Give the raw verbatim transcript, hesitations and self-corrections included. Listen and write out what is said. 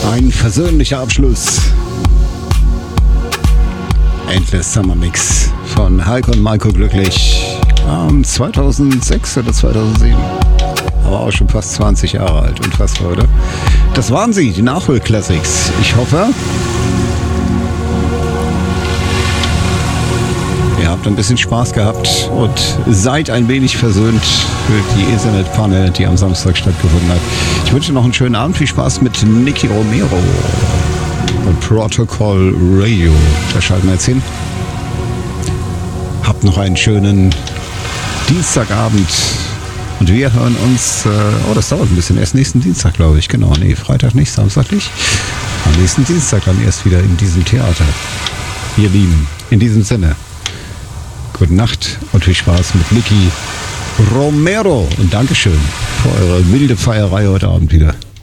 Ein versöhnlicher Abschluss. Endless Summer Mix von Heiko und Maiko Glücklich. Um, zweitausendsechs oder zweitausendsieben. Aber auch schon fast zwanzig Jahre alt. Unfassbar, oder? Das waren sie, die Nachholklassiks. Ich hoffe, ihr habt ein bisschen Spaß gehabt und seid ein wenig versöhnt für die Ethernet-Panne, die am Samstag stattgefunden hat. Ich wünsche noch einen schönen Abend. Viel Spaß mit Nicky Romero und Protocol Radio. Da schalten wir jetzt hin. Habt noch einen schönen Dienstagabend. Und wir hören uns, äh, oh, das dauert ein bisschen, erst nächsten Dienstag, glaube ich. Genau, nee, Freitag nicht, Samstag nicht. Am nächsten Dienstag dann erst wieder in diesem Theater. Ihr Lieben, in diesem Sinne, gute Nacht und viel Spaß mit Nicky Romero. Und Dankeschön für eure milde Feierei heute Abend wieder.